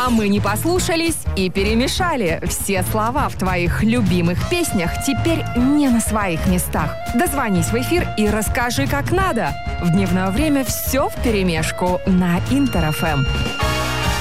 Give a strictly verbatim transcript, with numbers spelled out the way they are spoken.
А мы не послушались и перемешали. Все слова в твоих любимых песнях теперь не на своих местах. Дозвонись в эфир и расскажи, как надо. В дневное время все вперемешку на Интер эф эм.